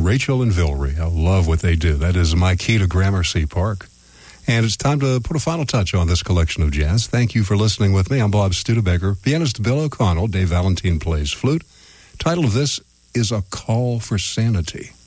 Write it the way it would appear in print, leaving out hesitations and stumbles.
Rachel and Villery. I love what they do. That is my key to Gramercy Park. And it's time to put a final touch on this collection of jazz. Thank you for listening with me. I'm Bob Studebaker. Pianist Bill O'Connell. Dave Valentine plays flute. Title of this is A Call for Sanity.